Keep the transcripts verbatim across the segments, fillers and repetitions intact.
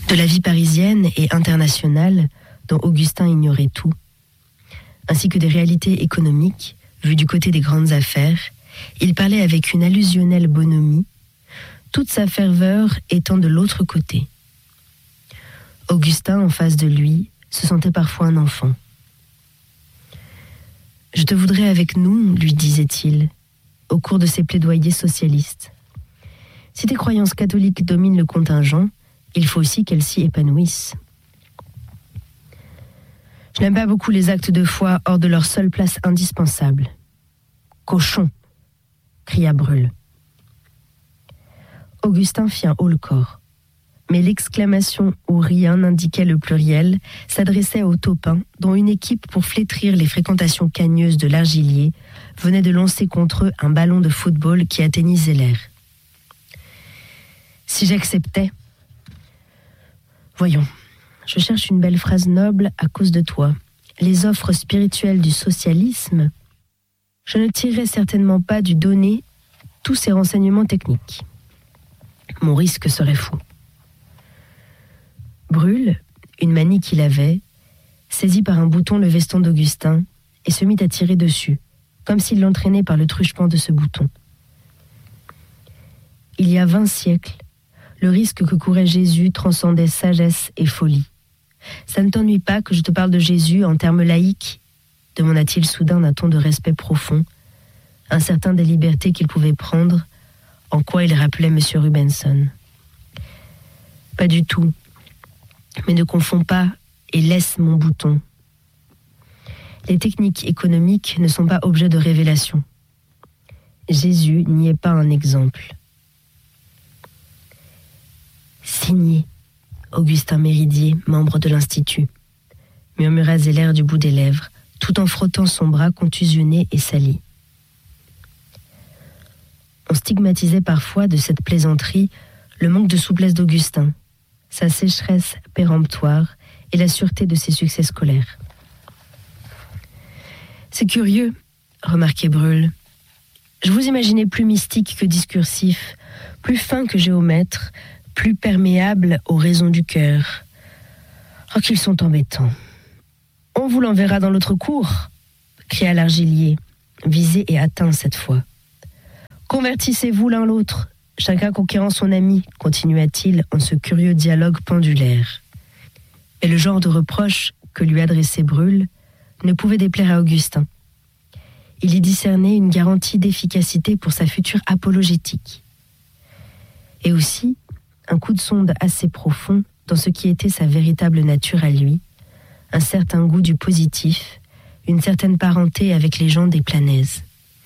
De la vie parisienne et internationale dont Augustin ignorait tout, ainsi que des réalités économiques vues du côté des grandes affaires, il parlait avec une allusionnelle bonhomie, toute sa ferveur étant de l'autre côté. Augustin, en face de lui, se sentait parfois un enfant. « Je te voudrais avec nous, lui disait-il, au cours de ses plaidoyers socialistes. Si tes croyances catholiques dominent le contingent, il faut aussi qu'elles s'y épanouissent. Je n'aime pas beaucoup les actes de foi hors de leur seule place indispensable. Cochon !» cria Brûle. Augustin fit un haut-le-corps, mais l'exclamation où rien n'indiquait le pluriel s'adressait aux taupins dont une équipe pour flétrir les fréquentations cagneuses de l'Argilier venait de lancer contre eux un ballon de football qui atteignait l'air. Si j'acceptais... Voyons, je cherche une belle phrase noble à cause de toi. Les offres spirituelles du socialisme, je ne tirerais certainement pas du donné tous ces renseignements techniques. Mon risque serait fou. Brûle, une manie qu'il avait, saisit par un bouton le veston d'Augustin et se mit à tirer dessus, comme s'il l'entraînait par le truchement de ce bouton. Il y a vingt siècles, le risque que courait Jésus transcendait sagesse et folie. Ça ne t'ennuie pas que je te parle de Jésus en termes laïques ? Demanda-t-il soudain d'un ton de respect profond, incertain des libertés qu'il pouvait prendre, en quoi il rappelait M. Rubenson. Pas du tout, mais ne confonds pas et laisse mon bouton. Les techniques économiques ne sont pas objet de révélation. Jésus n'y est pas un exemple. Signé Augustin Méridier, membre de l'Institut, murmura Zeller du bout des lèvres, tout en frottant son bras contusionné et sali. On stigmatisait parfois de cette plaisanterie le manque de souplesse d'Augustin, sa sécheresse péremptoire et la sûreté de ses succès scolaires. C'est curieux, remarquait Brûle. Je vous imaginais plus mystique que discursif, plus fin que géomètre, plus perméable aux raisons du cœur. Oh, qu'ils sont embêtants. On vous l'enverra dans l'autre cour, cria l'Argilier, visé et atteint cette fois. Convertissez-vous l'un l'autre, chacun conquérant son ami, continua-t-il en ce curieux dialogue pendulaire. Et le genre de reproche que lui adressait Brûle ne pouvait déplaire à Augustin. Il y discernait une garantie d'efficacité pour sa future apologétique. Et aussi un coup de sonde assez profond dans ce qui était sa véritable nature à lui, un certain goût du positif, une certaine parenté avec les gens des Planèzes.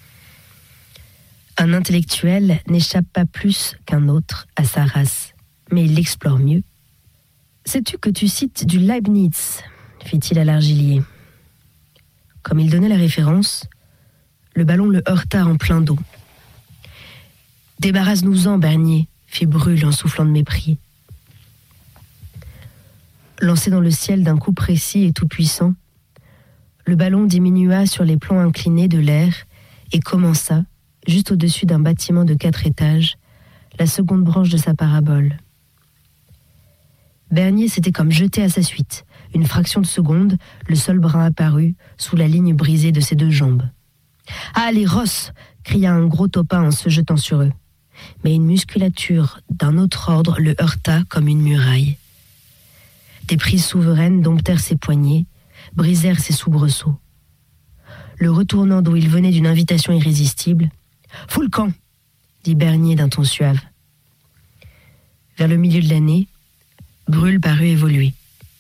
Un intellectuel n'échappe pas plus qu'un autre à sa race, mais il l'explore mieux. « Sais-tu que tu cites du Leibniz ?» fit-il à l'Argilier. Comme il donnait la référence, le ballon le heurta en plein dos. « Débarrasse-nous-en, Bernier !» fit Brûle en soufflant de mépris. Lancé dans le ciel d'un coup précis et tout-puissant, le ballon diminua sur les plans inclinés de l'air et commença, juste au-dessus d'un bâtiment de quatre étages, la seconde branche de sa parabole. Bernier s'était comme jeté à sa suite. Une fraction de seconde, le sol brun apparut, sous la ligne brisée de ses deux jambes. « Ah, les Ross !» cria un gros topin en se jetant sur eux. Mais une musculature d'un autre ordre le heurta comme une muraille. Des prises souveraines domptèrent ses poignets, brisèrent ses soubresauts. Le retournant d'où il venait d'une invitation irrésistible, « Fous le camp !» dit Bernier d'un ton suave. Vers le milieu de l'année, Brûle parut évoluer.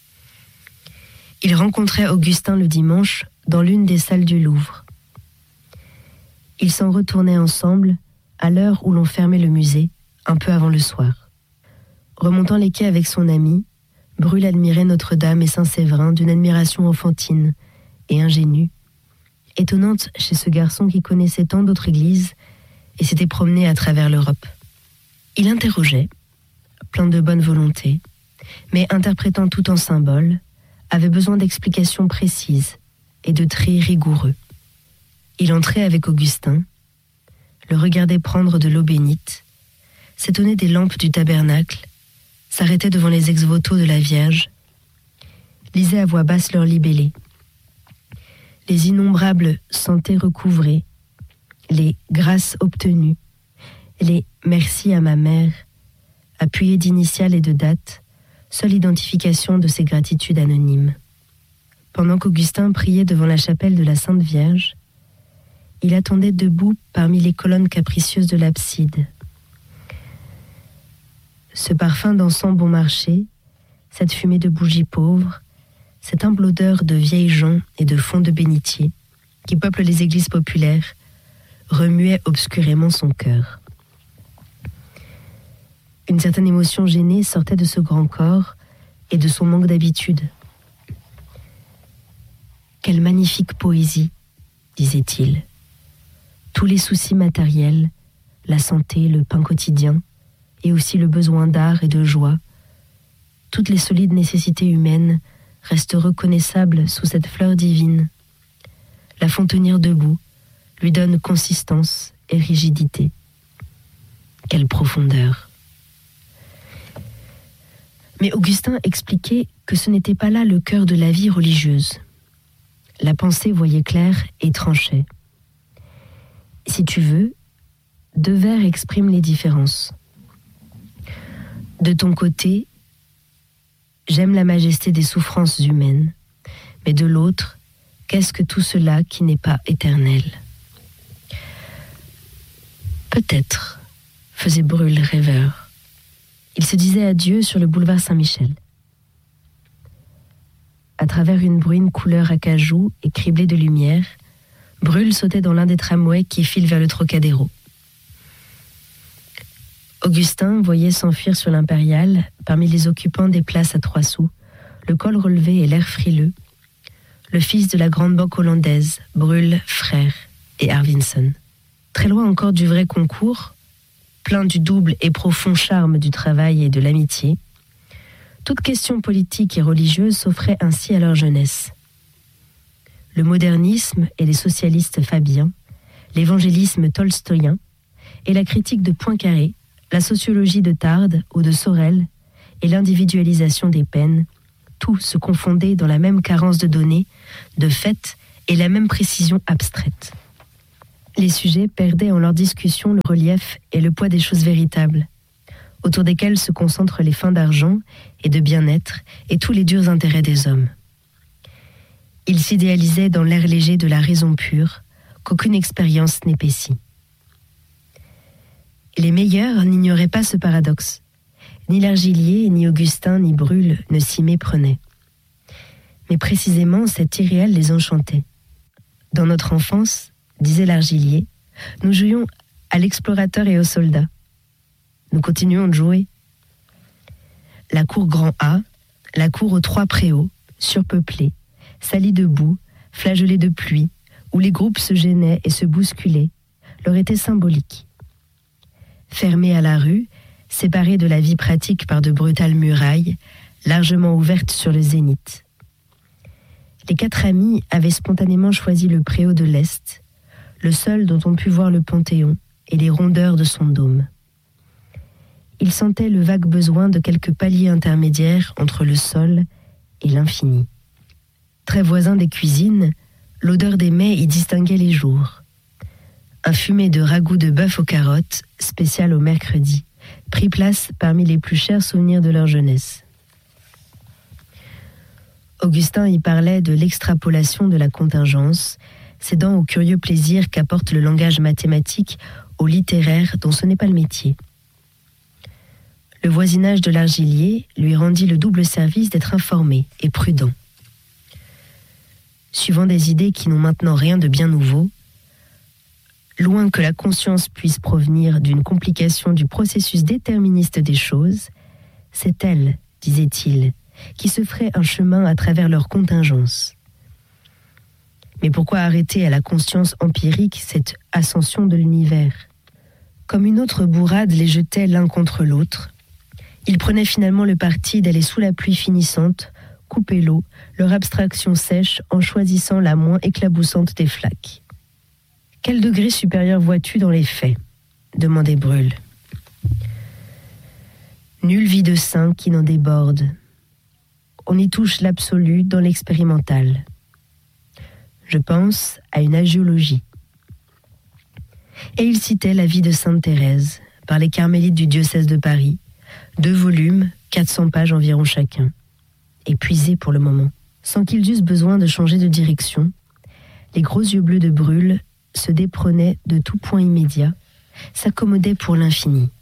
Il rencontrait Augustin le dimanche dans l'une des salles du Louvre. Ils s'en retournaient ensemble à l'heure où l'on fermait le musée, un peu avant le soir. Remontant les quais avec son ami, Brûle admirait Notre-Dame et Saint-Séverin d'une admiration enfantine et ingénue, étonnante chez ce garçon qui connaissait tant d'autres églises et s'était promené à travers l'Europe. Il interrogeait, plein de bonne volonté, mais interprétant tout en symbole, avait besoin d'explications précises et de traits rigoureux. Il entrait avec Augustin, le regardait prendre de l'eau bénite, s'étonnait des lampes du tabernacle, s'arrêtaient devant les ex-voto de la Vierge, lisaient à voix basse leurs libellés. Les innombrables santés recouvrées, les grâces obtenues, les merci à ma mère, appuyés d'initiales et de dates, seule identification de ces gratitudes anonymes. Pendant qu'Augustin priait devant la chapelle de la Sainte Vierge, il attendait debout parmi les colonnes capricieuses de l'abside. Ce parfum d'encens bon marché, cette fumée de bougies pauvres, cette humble odeur de vieilles gens et de fonds de bénitier qui peuplent les églises populaires, remuait obscurément son cœur. Une certaine émotion gênée sortait de ce grand corps et de son manque d'habitude. Quelle magnifique poésie, disait-il. Tous les soucis matériels, la santé, le pain quotidien, et aussi le besoin d'art et de joie, toutes les solides nécessités humaines restent reconnaissables sous cette fleur divine. La font tenir debout, lui donne consistance et rigidité. Quelle profondeur! Mais Augustin expliquait que ce n'était pas là le cœur de la vie religieuse. La pensée voyait clair et tranchait. Si tu veux, deux vers expriment les différences. De ton côté, j'aime la majesté des souffrances humaines, mais de l'autre, qu'est-ce que tout cela qui n'est pas éternel? Peut-être, faisait Brûle rêveur. Il se disait adieu sur le boulevard Saint-Michel. À travers une bruine couleur acajou et criblée de lumière, Brûle sautait dans l'un des tramways qui filent vers le Trocadéro. Augustin voyait s'enfuir sur l'Impériale, parmi les occupants des places à trois sous, le col relevé et l'air frileux, le fils de la grande banque hollandaise, Brûle, frère, et Arvinson. Très loin encore du vrai concours, plein du double et profond charme du travail et de l'amitié, toute question politique et religieuse s'offrait ainsi à leur jeunesse. Le modernisme et les socialistes fabiens, l'évangélisme tolstoïen et la critique de Poincaré, la sociologie de Tarde ou de Sorel et l'individualisation des peines, tout se confondait dans la même carence de données, de faits et la même précision abstraite. Les sujets perdaient en leur discussion le relief et le poids des choses véritables, autour desquelles se concentrent les fins d'argent et de bien-être et tous les durs intérêts des hommes. Ils s'idéalisaient dans l'air léger de la raison pure, qu'aucune expérience n'épaissit. Les meilleurs n'ignoraient pas ce paradoxe. Ni Largillier, ni Augustin, ni Brûle ne s'y méprenaient. Mais précisément, cet irréel les enchantait. Dans notre enfance, disait Largillier, nous jouions à l'explorateur et au soldat. Nous continuons de jouer. La cour Grand A, la cour aux trois préaux, surpeuplée, salie de boue, flagellée de pluie, où les groupes se gênaient et se bousculaient, leur était symbolique. Fermée à la rue, séparée de la vie pratique par de brutales murailles, largement ouvertes sur le zénith. Les quatre amis avaient spontanément choisi le préau de l'Est, le seul dont on put voir le Panthéon et les rondeurs de son dôme. Ils sentaient le vague besoin de quelques paliers intermédiaires entre le sol et l'infini. Très voisin des cuisines, l'odeur des mets y distinguait les jours. Un fumet de ragoût de bœuf aux carottes, spécial au mercredi, prit place parmi les plus chers souvenirs de leur jeunesse. Augustin y parlait de l'extrapolation de la contingence, cédant au curieux plaisir qu'apporte le langage mathématique au littéraire dont ce n'est pas le métier. Le voisinage de Largillier lui rendit le double service d'être informé et prudent. Suivant des idées qui n'ont maintenant rien de bien nouveau, loin que la conscience puisse provenir d'une complication du processus déterministe des choses, c'est elle, disait-il, qui se ferait un chemin à travers leur contingence. Mais pourquoi arrêter à la conscience empirique cette ascension de l'univers? Comme une autre bourrade les jetait l'un contre l'autre, ils prenaient finalement le parti d'aller sous la pluie finissante, couper l'eau, leur abstraction sèche en choisissant la moins éclaboussante des flaques. « Quel degré supérieur vois-tu dans les faits ?» demandait Brûle. « Nulle vie de saint qui n'en déborde. On y touche l'absolu dans l'expérimental. Je pense à une agiologie. Et il citait la vie de Sainte Thérèse, par les carmélites du diocèse de Paris, deux volumes, quatre cents pages environ chacun, épuisés pour le moment. Sans qu'ils eussent besoin de changer de direction, les gros yeux bleus de Brûle se déprenaient de tout point immédiat, s'accommodaient pour l'infini.